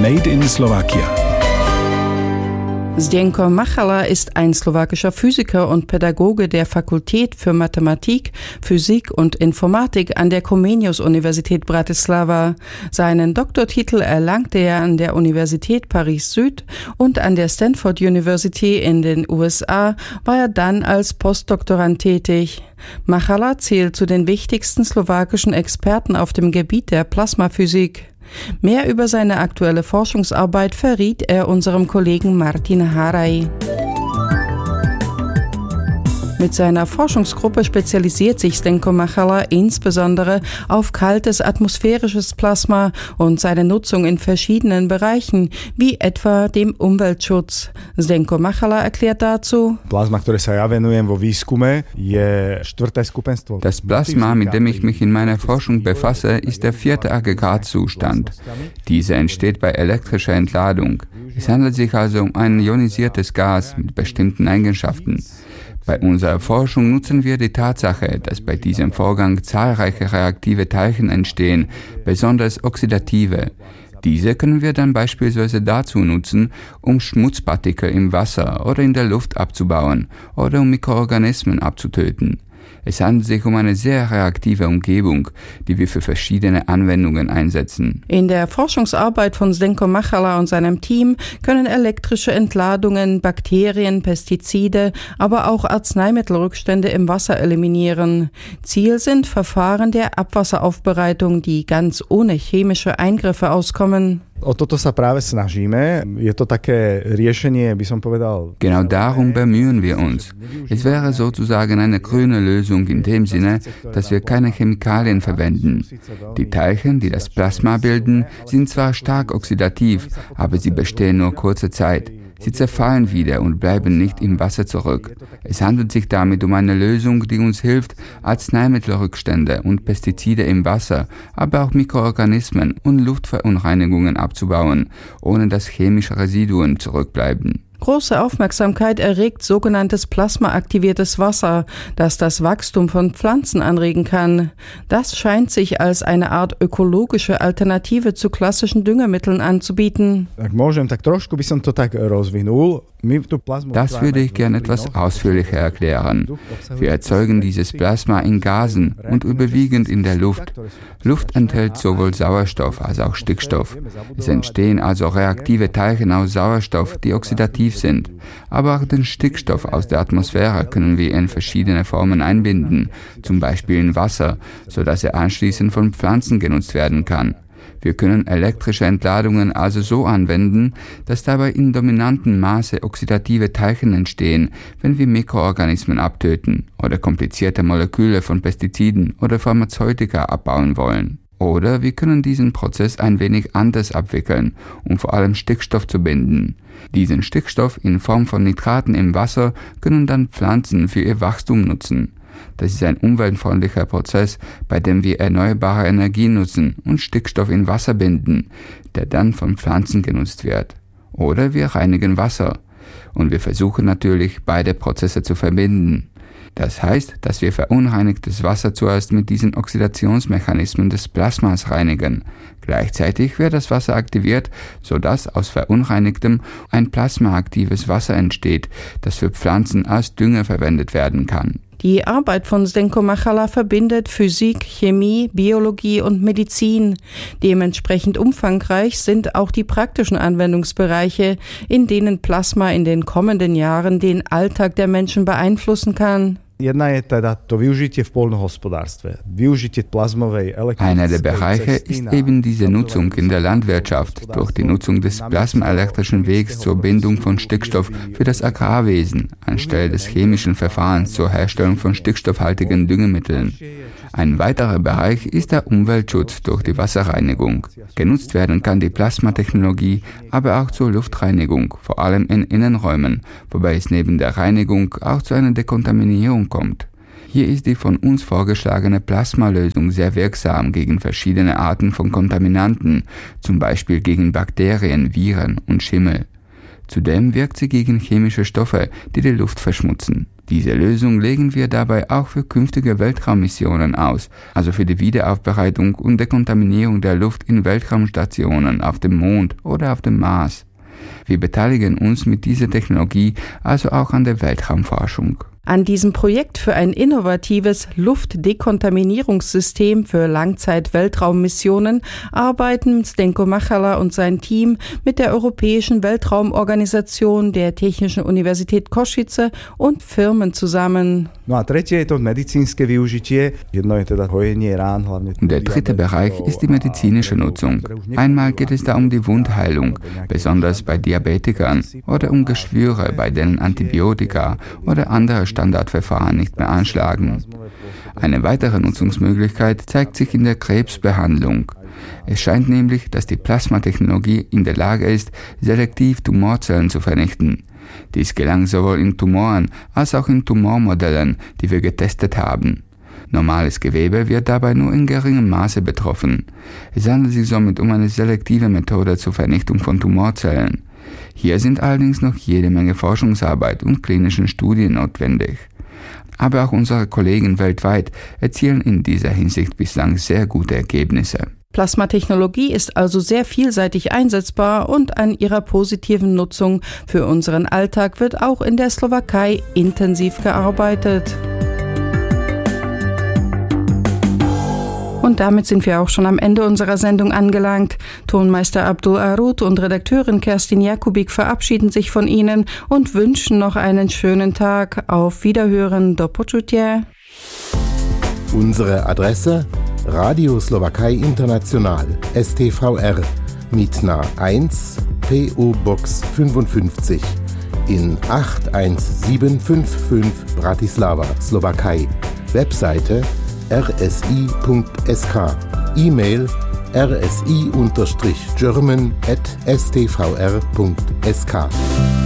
Made in Slovakia. Zdenko Machala ist ein slowakischer Physiker und Pädagoge der Fakultät für Mathematik, Physik und Informatik an der Comenius-Universität Bratislava. Seinen Doktortitel erlangte er an der Universität Paris-Süd und an der Stanford University in den USA war er dann als Postdoktorand tätig. Machala zählt zu den wichtigsten slowakischen Experten auf dem Gebiet der Plasmaphysik. Mehr über seine aktuelle Forschungsarbeit verriet er unserem Kollegen Martin Haraj. Mit seiner Forschungsgruppe spezialisiert sich Zdenko Machala insbesondere auf kaltes atmosphärisches Plasma und seine Nutzung in verschiedenen Bereichen, wie etwa dem Umweltschutz. Zdenko Machala erklärt dazu: Das Plasma, mit dem ich mich in meiner Forschung befasse, ist der 4. Aggregatzustand. Dieser entsteht bei elektrischer Entladung. Es handelt sich also um ein ionisiertes Gas mit bestimmten Eigenschaften. Bei unserer Forschung nutzen wir die Tatsache, dass bei diesem Vorgang zahlreiche reaktive Teilchen entstehen, besonders oxidative. Diese können wir dann beispielsweise dazu nutzen, um Schmutzpartikel im Wasser oder in der Luft abzubauen oder um Mikroorganismen abzutöten. Es handelt sich um eine sehr reaktive Umgebung, die wir für verschiedene Anwendungen einsetzen. In der Forschungsarbeit von Zdenko Machala und seinem Team können elektrische Entladungen, Bakterien, Pestizide, aber auch Arzneimittelrückstände im Wasser eliminieren. Ziel sind Verfahren der Abwasseraufbereitung, die ganz ohne chemische Eingriffe auskommen. Genau darum bemühen wir uns. Es wäre sozusagen eine grüne Lösung in dem Sinne, dass wir keine Chemikalien verwenden. Die Teilchen, die das Plasma bilden, sind zwar stark oxidativ, aber sie bestehen nur kurze Zeit. Sie zerfallen wieder und bleiben nicht im Wasser zurück. Es handelt sich damit um eine Lösung, die uns hilft, Arzneimittelrückstände und Pestizide im Wasser, aber auch Mikroorganismen und Luftverunreinigungen abzubauen, ohne dass chemische Residuen zurückbleiben. Große Aufmerksamkeit erregt sogenanntes plasmaaktiviertes Wasser, das das Wachstum von Pflanzen anregen kann. Das scheint sich als eine Art ökologische Alternative zu klassischen Düngemitteln anzubieten. Das würde ich gern etwas ausführlicher erklären. Wir erzeugen dieses Plasma in Gasen und überwiegend in der Luft. Luft enthält sowohl Sauerstoff als auch Stickstoff. Es entstehen also reaktive Teilchen aus Sauerstoff, die oxidativ sind. Aber auch den Stickstoff aus der Atmosphäre können wir in verschiedene Formen einbinden, zum Beispiel in Wasser, sodass er anschließend von Pflanzen genutzt werden kann. Wir können elektrische Entladungen also so anwenden, dass dabei in dominantem Maße oxidative Teilchen entstehen, wenn wir Mikroorganismen abtöten oder komplizierte Moleküle von Pestiziden oder Pharmazeutika abbauen wollen. Oder wir können diesen Prozess ein wenig anders abwickeln, um vor allem Stickstoff zu binden. Diesen Stickstoff in Form von Nitraten im Wasser können dann Pflanzen für ihr Wachstum nutzen. Das ist ein umweltfreundlicher Prozess, bei dem wir erneuerbare Energie nutzen und Stickstoff in Wasser binden, der dann von Pflanzen genutzt wird. Oder wir reinigen Wasser. Und wir versuchen natürlich, beide Prozesse zu verbinden. Das heißt, dass wir verunreinigtes Wasser zuerst mit diesen Oxidationsmechanismen des Plasmas reinigen. Gleichzeitig wird das Wasser aktiviert, sodass aus verunreinigtem ein plasmaaktives Wasser entsteht, das für Pflanzen als Dünger verwendet werden kann. Die Arbeit von Zdenko Machala verbindet Physik, Chemie, Biologie und Medizin. Dementsprechend umfangreich sind auch die praktischen Anwendungsbereiche, in denen Plasma in den kommenden Jahren den Alltag der Menschen beeinflussen kann. Einer der Bereiche ist eben diese Nutzung in der Landwirtschaft durch die Nutzung des plasmaelektrischen Wegs zur Bindung von Stickstoff für das Agrarwesen anstelle des chemischen Verfahrens zur Herstellung von stickstoffhaltigen Düngemitteln. Ein weiterer Bereich ist der Umweltschutz durch die Wasserreinigung. Genutzt werden kann die Plasmatechnologie aber auch zur Luftreinigung, vor allem in Innenräumen, wobei es neben der Reinigung auch zu einer Dekontaminierung kommt. Hier ist die von uns vorgeschlagene Plasmalösung sehr wirksam gegen verschiedene Arten von Kontaminanten, zum Beispiel gegen Bakterien, Viren und Schimmel. Zudem wirkt sie gegen chemische Stoffe, die die Luft verschmutzen. Diese Lösung legen wir dabei auch für künftige Weltraummissionen aus, also für die Wiederaufbereitung und Dekontaminierung der Luft in Weltraumstationen auf dem Mond oder auf dem Mars. Wir beteiligen uns mit dieser Technologie also auch an der Weltraumforschung. An diesem Projekt für ein innovatives Luftdekontaminierungssystem für Langzeit-Weltraummissionen arbeiten Zdenko Machala und sein Team mit der Europäischen Weltraumorganisation, der Technischen Universität Košice und Firmen zusammen. Der dritte Bereich ist die medizinische Nutzung. Einmal geht es da um die Wundheilung, besonders bei Diabetikern, oder um Geschwüre, bei denen Antibiotika oder andere Standardverfahren nicht mehr anschlagen. Eine weitere Nutzungsmöglichkeit zeigt sich in der Krebsbehandlung. Es scheint nämlich, dass die Plasmatechnologie in der Lage ist, selektiv Tumorzellen zu vernichten. Dies gelang sowohl in Tumoren als auch in Tumormodellen, die wir getestet haben. Normales Gewebe wird dabei nur in geringem Maße betroffen. Es handelt sich somit um eine selektive Methode zur Vernichtung von Tumorzellen. Hier sind allerdings noch jede Menge Forschungsarbeit und klinischen Studien notwendig. Aber auch unsere Kollegen weltweit erzielen in dieser Hinsicht bislang sehr gute Ergebnisse. Plasmatechnologie ist also sehr vielseitig einsetzbar und an ihrer positiven Nutzung für unseren Alltag wird auch in der Slowakei intensiv gearbeitet. Und damit sind wir auch schon am Ende unserer Sendung angelangt. Tonmeister Abdul Arut und Redakteurin Kerstin Jakubik verabschieden sich von Ihnen und wünschen noch einen schönen Tag. Auf Wiederhören, do počutia. Unsere Adresse: Radio Slowakei International, STVR, Mitna 1, PO Box 55 in 81755 Bratislava, Slowakei. Webseite rsi.sk, E-Mail rsi-german@stvr.sk.